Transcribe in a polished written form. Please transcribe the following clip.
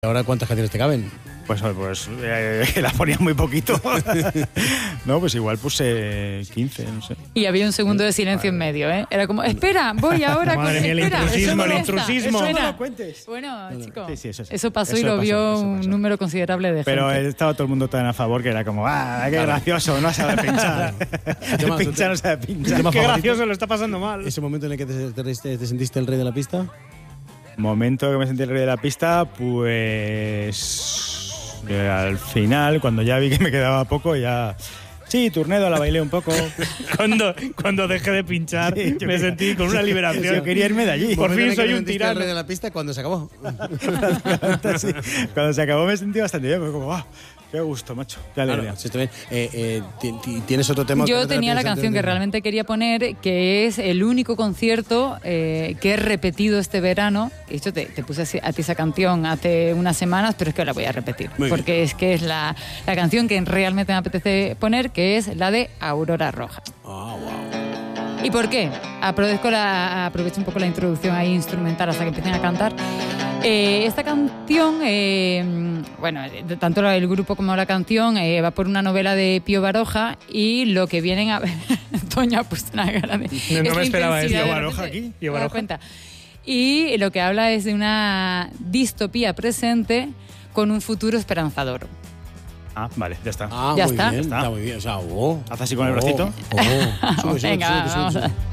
¿Ahora cuántas canciones te caben? Pues las ponía muy poquito. No, pues igual puse 15, no sé. Y había un segundo de silencio en medio, ¿eh? Era como, espera, voy ahora. Madre mía, el espera, intrusismo, eso el no intrusismo. Eso no Espera. lo cuentes. Bueno, chicos, Sí, eso sí. eso pasó y Eso lo pasó, vio eso un pasó. número considerable de Pero gente. estaba todo el mundo tan a favor que era como, qué gracioso, no sabe pinchar. tema- Pinchar no sabe ¿Tu pinchar. tema Qué favorito? gracioso, lo está pasando mal. ¿Ese momento en el que te sentiste el rey de la pista? Momento que me sentí el rey de la pista, pues al final, cuando ya vi que me quedaba poco, ya... Sí, Turnedo la bailé un poco. Cuando dejé de pinchar, Sí, yo me quería- sentí con una liberación. Yo quería irme de allí. Por Momento en fin el que soy te un sentiste tirano. el rey de la pista cuando se acabó. Sí. Cuando se acabó me sentí bastante bien. Fue como, qué gusto, macho. Qué alegría. Claro, sí, está bien. ¿Tienes otro tema? Yo que te tenía la tienes canción que antes de- realmente quería poner, que es el único concierto que he repetido este verano. De hecho, te puse a ti esa canción hace unas semanas, pero es que la voy a repetir. Muy bien. Porque es que es la canción que realmente me apetece poner, que es la de Aurora Roja. Ah, wow. ¿Y por qué? Aprovecho un poco la introducción ahí instrumental hasta que empiecen a cantar. Esta canción, tanto el grupo como la canción va por una novela de Pío Baroja y lo que vienen a ver... Toña ha puesto una cara de... No me esperaba eso. intensidad, ¿Pío de Baroja repente, aquí? ¿Pío ¿te das Baroja? cuenta? Y lo que habla es de una distopía presente con un futuro esperanzador. Vale, ya está. Ah, Ya muy está. bien, Está. está muy bien. O sea, Haz así con el bracito. Sube, Venga, vamos a...